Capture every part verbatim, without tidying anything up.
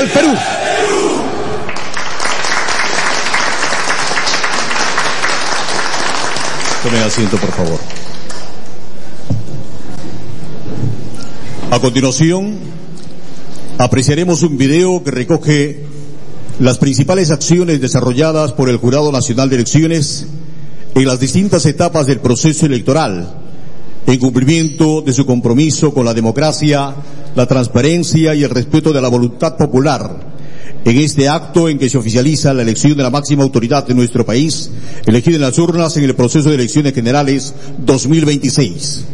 del Perú. Tome asiento, por favor. A continuación, apreciaremos un video que recoge las principales acciones desarrolladas por el Jurado Nacional de Elecciones en las distintas etapas del proceso electoral, en cumplimiento de su compromiso con la democracia, la transparencia y el respeto de la voluntad popular, en este acto en que se oficializa la elección de la máxima autoridad de nuestro país, elegida en las urnas en el proceso de elecciones generales dos mil veintiséis.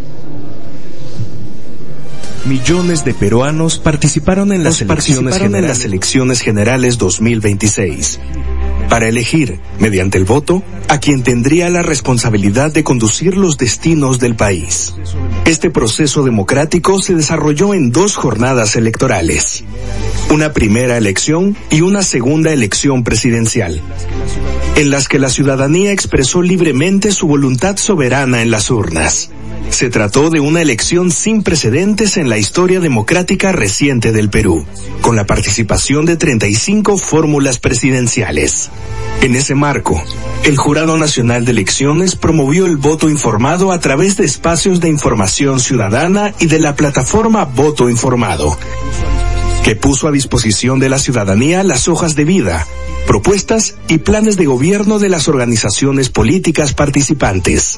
Millones de peruanos participaron en las, elecciones, participaron en las elecciones generales dos mil veintiséis para elegir, mediante el voto, a quien tendría la responsabilidad de conducir los destinos del país. Este proceso democrático se desarrolló en dos jornadas electorales, una primera elección y una segunda elección presidencial, en las que la ciudadanía expresó libremente su voluntad soberana en las urnas. Se trató de una elección sin precedentes en la historia democrática reciente del Perú, con la participación de treinta y cinco fórmulas presidenciales. En ese marco, el Jurado Nacional de Elecciones promovió el voto informado a través de espacios de información ciudadana y de la plataforma Voto Informado, que puso a disposición de la ciudadanía las hojas de vida, propuestas y planes de gobierno de las organizaciones políticas participantes.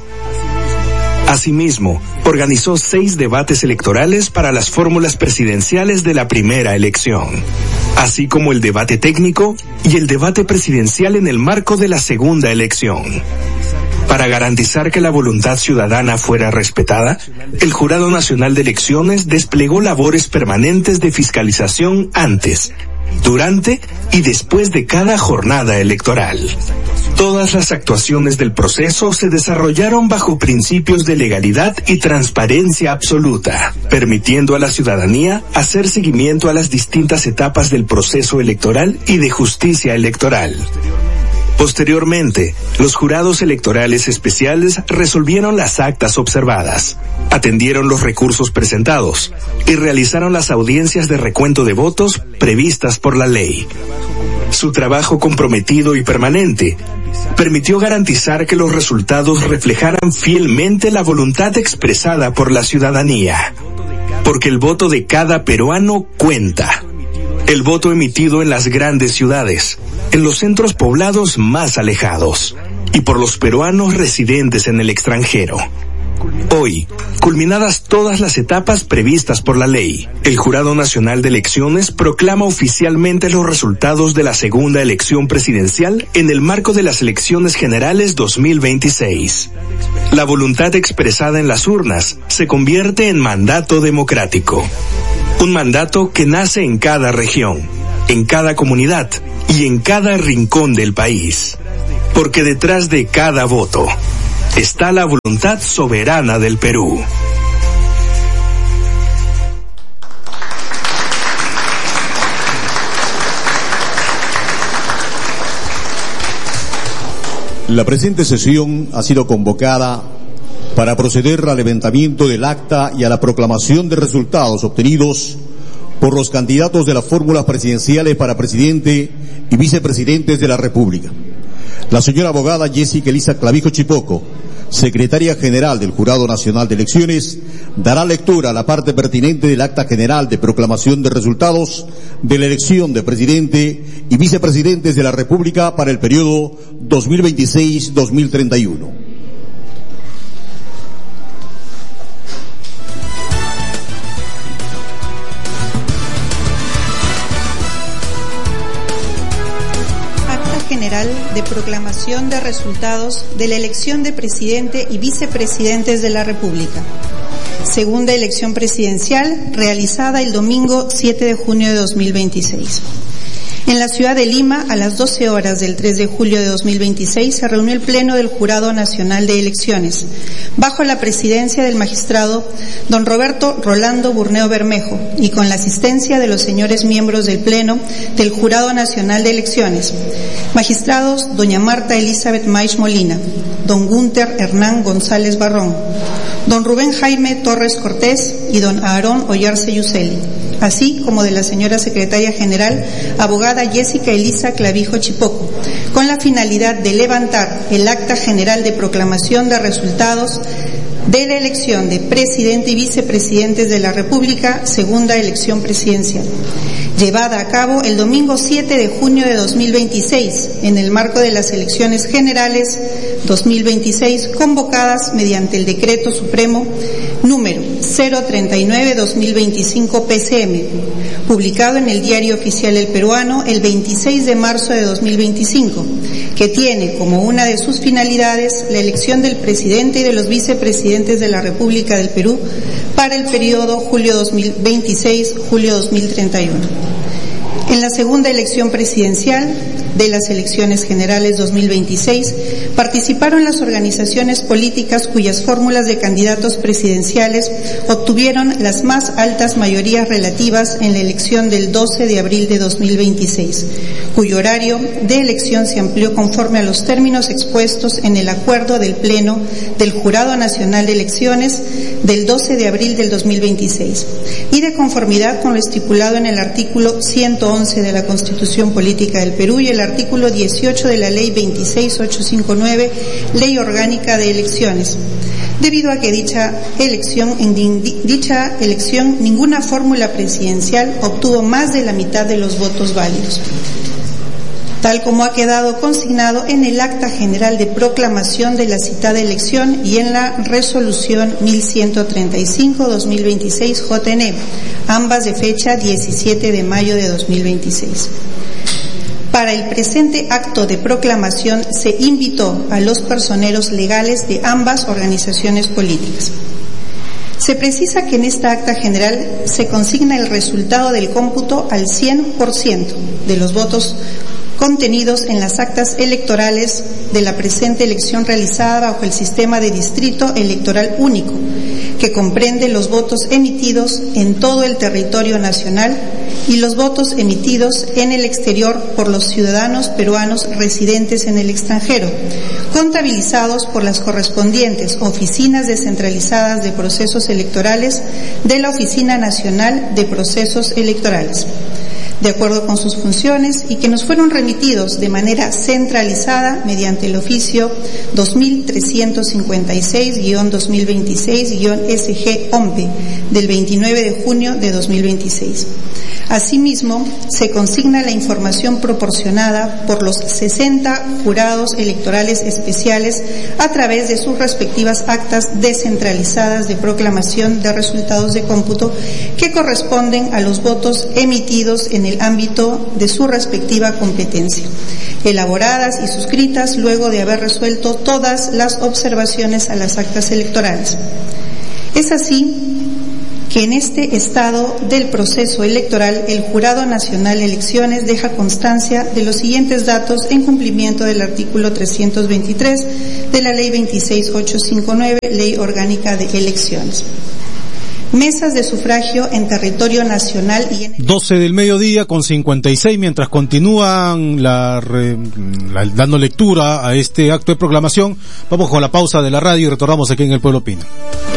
Asimismo, organizó seis debates electorales para las fórmulas presidenciales de la primera elección, así como el debate técnico y el debate presidencial en el marco de la segunda elección. Para garantizar que la voluntad ciudadana fuera respetada, el Jurado Nacional de Elecciones desplegó labores permanentes de fiscalización antes, durante y después de cada jornada electoral. Todas las actuaciones del proceso se desarrollaron bajo principios de legalidad y transparencia absoluta, permitiendo a la ciudadanía hacer seguimiento a las distintas etapas del proceso electoral y de justicia electoral. Posteriormente, los jurados electorales especiales resolvieron las actas observadas, atendieron los recursos presentados y realizaron las audiencias de recuento de votos previstas por la ley. Su trabajo comprometido y permanente permitió garantizar que los resultados reflejaran fielmente la voluntad expresada por la ciudadanía, porque el voto de cada peruano cuenta. El voto emitido en las grandes ciudades, en los centros poblados más alejados, y por los peruanos residentes en el extranjero. Hoy, culminadas todas las etapas previstas por la ley, el Jurado Nacional de Elecciones proclama oficialmente los resultados de la segunda elección presidencial en el marco de las elecciones generales dos mil veintiséis. La voluntad expresada en las urnas se convierte en mandato democrático. Un mandato que nace en cada región, en cada comunidad y en cada rincón del país. Porque detrás de cada voto está la voluntad soberana del Perú. La presente sesión ha sido convocada para proceder al levantamiento del acta y a la proclamación de resultados obtenidos por los candidatos de las fórmulas presidenciales para presidente y vicepresidentes de la República. La señora abogada Jessica Elisa Clavijo Chipoco, secretaria general del Jurado Nacional de Elecciones, dará lectura a la parte pertinente del acta general de proclamación de resultados de la elección de presidente y vicepresidentes de la República para el periodo dos mil veintiséis a dos mil treinta y uno. General de proclamación de resultados de la elección de presidente y vicepresidentes de la República. Segunda elección presidencial realizada el domingo siete de junio de dos mil veintiséis. En la ciudad de Lima, a las doce horas del tres de julio de dos mil veintiséis, se reunió el Pleno del Jurado Nacional de Elecciones, bajo la presidencia del magistrado don Roberto Rolando Burneo Bermejo, y con la asistencia de los señores miembros del Pleno del Jurado Nacional de Elecciones, magistrados doña Marta Elizabeth Maish Molina, don Gunter Hernán González Barrón, don Rubén Jaime Torres Cortés y don Aarón Ollarse Yuseli. así como de la señora secretaria general, abogada Jessica Elisa Clavijo Chipoco, con la finalidad de levantar el acta general de proclamación de resultados de la elección de presidente y vicepresidentes de la República, segunda elección presidencial, llevada a cabo el domingo siete de junio de dos mil veintiséis, en el marco de las elecciones generales dos mil veintiséis, convocadas mediante el Decreto Supremo número cero treinta y nueve guión dos mil veinticinco P C M, publicado en el Diario Oficial El Peruano el veintiséis de marzo de dos mil veinticinco, que tiene como una de sus finalidades la elección del presidente y de los vicepresidentes de la República del Perú para el periodo julio dos mil veintiséis-julio dos mil treinta y uno. En la segunda elección presidencial de las elecciones generales dos mil veintiséis participaron las organizaciones políticas cuyas fórmulas de candidatos presidenciales obtuvieron las más altas mayorías relativas en la elección del doce de abril de dos mil veintiséis, cuyo horario de elección se amplió conforme a los términos expuestos en el acuerdo del Pleno del Jurado Nacional de Elecciones del doce de abril del dos mil veintiséis y de conformidad con lo estipulado en el artículo ciento once de la Constitución Política del Perú y el artículo dieciocho de la Ley veintiséis mil ochocientos cincuenta y nueve, Ley Orgánica de Elecciones, debido a que dicha elección, en dicha elección ninguna fórmula presidencial obtuvo más de la mitad de los votos válidos, tal como ha quedado consignado en el Acta General de Proclamación de la citada elección y en la Resolución mil ciento treinta y cinco guión dos mil veintiséis J N, ambas de fecha diecisiete de mayo de dos mil veintiséis. Para el presente acto de proclamación se invitó a los personeros legales de ambas organizaciones políticas. Se precisa que en esta acta general se consigna el resultado del cómputo al cien por ciento de los votos contenidos en las actas electorales de la presente elección realizada bajo el sistema de distrito electoral único, que comprende los votos emitidos en todo el territorio nacional y los votos emitidos en el exterior por los ciudadanos peruanos residentes en el extranjero, contabilizados por las correspondientes oficinas descentralizadas de procesos electorales de la Oficina Nacional de Procesos Electorales, de acuerdo con sus funciones, y que nos fueron remitidos de manera centralizada mediante el oficio dos mil trescientos cincuenta y seis guión dos mil veintiséis guión S G O M P E del veintinueve de junio de dos mil veintiséis. Asimismo, se consigna la información proporcionada por los sesenta jurados electorales especiales a través de sus respectivas actas descentralizadas de proclamación de resultados de cómputo que corresponden a los votos emitidos en el ámbito de su respectiva competencia, elaboradas y suscritas luego de haber resuelto todas las observaciones a las actas electorales. Es así que en este estado del proceso electoral el Jurado Nacional de Elecciones deja constancia de los siguientes datos en cumplimiento del artículo trescientos veintitrés de la Ley veintiséis mil ochocientos cincuenta y nueve, Ley Orgánica de Elecciones. Mesas de sufragio en territorio nacional y en el... doce del mediodía con cincuenta y seis, mientras continúan la, la, dando lectura a este acto de proclamación, vamos con la pausa de la radio y retornamos aquí en El Pueblo Opina.